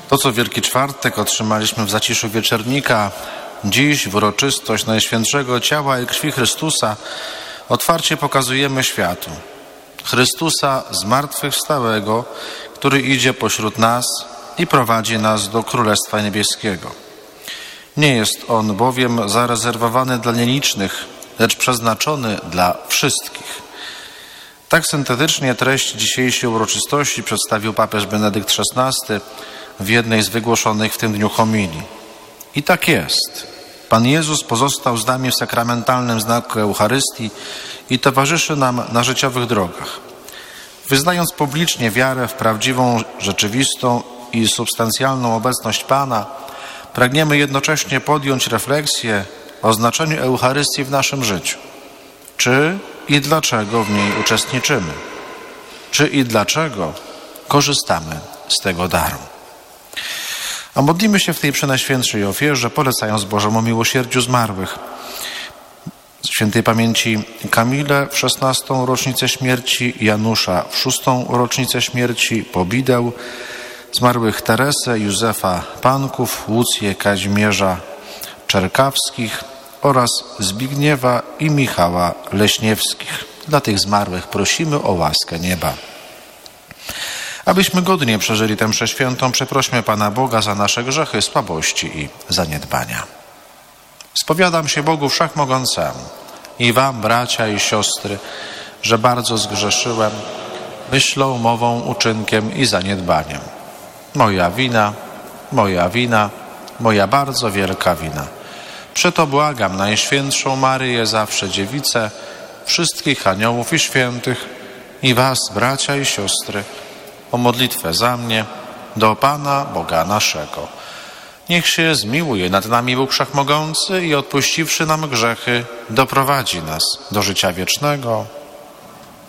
To, co w Wielki Czwartek otrzymaliśmy w zaciszu wieczernika, dziś w uroczystość Najświętszego Ciała i Krwi Chrystusa otwarcie pokazujemy światu. Chrystusa zmartwychwstałego, który idzie pośród nas i prowadzi nas do Królestwa Niebieskiego. Nie jest On bowiem zarezerwowany dla nielicznych, lecz przeznaczony dla wszystkich. Tak syntetycznie treść dzisiejszej uroczystości przedstawił papież Benedykt XVI w jednej z wygłoszonych w tym dniu homilii. I tak jest. Pan Jezus pozostał z nami w sakramentalnym znaku Eucharystii i towarzyszy nam na życiowych drogach. Wyznając publicznie wiarę w prawdziwą, rzeczywistą i substancjalną obecność Pana, pragniemy jednocześnie podjąć refleksję o znaczeniu Eucharystii w naszym życiu. Czy i dlaczego w niej uczestniczymy? Czy i dlaczego korzystamy z tego daru? A modlimy się w tej przenajświętszej ofierze, polecając Bożemu miłosierdziu zmarłych. Świętej pamięci Kamilę w 16. rocznicę śmierci, Janusza w 6. rocznicę śmierci, Pobideł, zmarłych Teresę, Józefa Panków, Łucję Kazimierza Czerkawskich oraz Zbigniewa i Michała Leśniewskich. Dla tych zmarłych prosimy o łaskę nieba. Abyśmy godnie przeżyli tę mszę świętą, przeprośmy Pana Boga za nasze grzechy, słabości i zaniedbania. Spowiadam się Bogu Wszechmogącemu i wam, bracia i siostry, że bardzo zgrzeszyłem myślą, mową, uczynkiem i zaniedbaniem. Moja wina, moja bardzo wielka wina. Przeto błagam Najświętszą Maryję, zawsze Dziewicę, wszystkich aniołów i świętych i was, bracia i siostry, o modlitwę za mnie do Pana Boga naszego. Niech się zmiłuje nad nami Bóg Wszechmogący i odpuściwszy nam grzechy, doprowadzi nas do życia wiecznego.